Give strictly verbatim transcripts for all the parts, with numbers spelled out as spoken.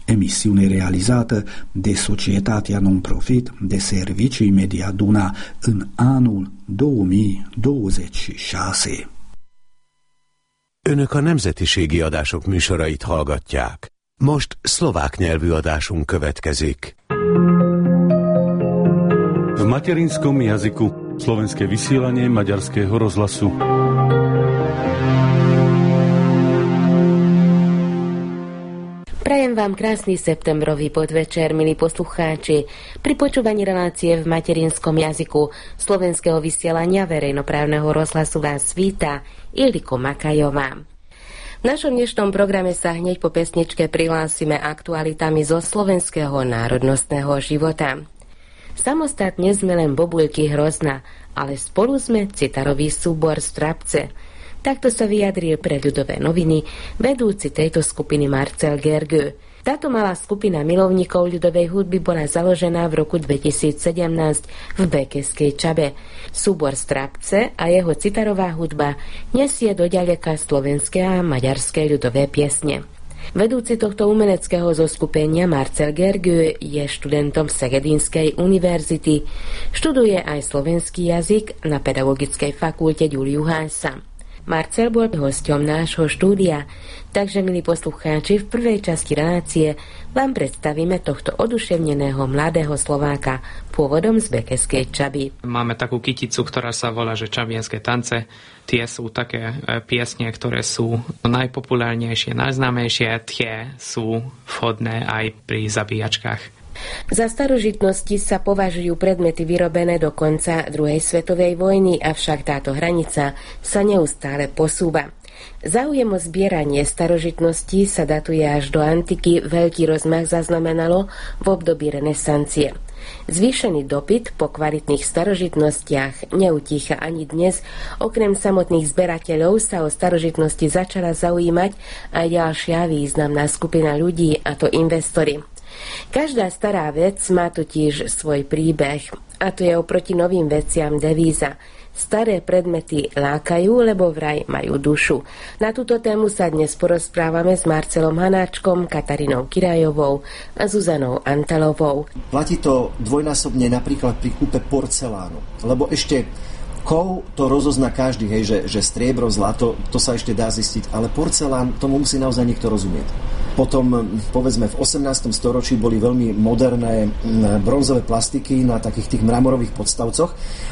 emisiune realizată de Societatea Non-Profit de Servicii Media Duna în anul două mii douăzeci și șase. Önök a nemzetiségi adások műsorait hallgatják. Most szlovák nyelvű adásunk következik. V materinskom jazyku slovenské vysielanie Maďarského rozhlasu. Prajem vám krásny septembrový podvečer, milí poslucháči. Pri počúvaní relácie v materinskom jazyku slovenského vysielania verejnoprávneho rozhlasu vás víta Ildiko Makajová. V našom dnešnom programe sa hneď po pesničke prihlásime aktualitami zo slovenského národnostného života. Samostatne sme len Bobuľky Hrozna, ale spolu sme citarový súbor Strapce. Takto sa vyjadril pre Ľudové noviny vedúci tejto skupiny Marcel Gergő. Táto malá skupina milovníkov ľudovej hudby bola založená v roku dvetisícsedemnásť v Békeskej Čabe. Súbor Strapce a jeho citarová hudba nesie doďaleka slovenské a maďarské ľudové piesne. Vedúci tohto umeleckého zoskupenia Marcel Gergő je študentom Segedinskej univerzity. Študuje aj slovenský jazyk na Pedagogickej fakulte Juliu Hása. Marcel bol hosťom nášho štúdia, takže, milí poslucháči, v prvej časti relácie vám predstavíme tohto oduševneného mladého Slováka pôvodom z Békeskej Čaby. Máme takú kyticu, ktorá sa volá, že Čabienské tance. Tie sú také piesne, ktoré sú najpopulárnejšie, najznámejšie, tie sú vhodné aj pri zabíjačkách. Za starožitnosti sa považujú predmety vyrobené do konca druhej svetovej vojny, avšak táto hranica sa neustále posúva. Záujem o zbieranie starožitností sa datuje až do antiky, veľký rozmach zaznamenalo v období renesancie. Zvýšený dopyt po kvalitných starožitnostiach neutícha ani dnes. Okrem samotných zberateľov sa o starožitnosti začala zaujímať aj ďalšia významná skupina ľudí, a to investori. Každá stará vec má totiž svoj príbeh, a to je oproti novým veciam devíza. Staré predmety lákajú, lebo vraj majú dušu. Na túto tému sa dnes porozprávame s Marcelom Hanáčkom, Katarínou Kirajovou a Zuzanou Antelovou. Platí to dvojnásobne napríklad pri kúpe porcelánu, lebo ešte kov to rozozná každý, hej, že, že striebro, zlato, to sa ešte dá zistiť, ale porcelán, tomu musí naozaj niekto rozumieť. Potom, povedzme, v osemnástom storočí boli veľmi moderné bronzové plastiky na takých tých mramorových podstavcoch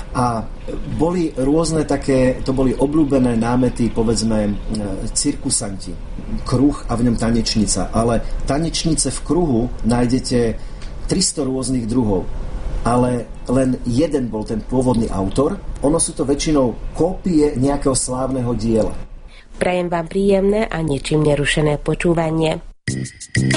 a boli rôzne také, to boli obľúbené námety, povedzme, cirkusanti, kruh a v ňom tanečnica, ale tanečnice v kruhu nájdete tristo rôznych druhov, ale len jeden bol ten pôvodný autor. Ono sú to väčšinou kópie nejakého slávneho diela. Prajem vám príjemné a ničím nerušené počúvanie.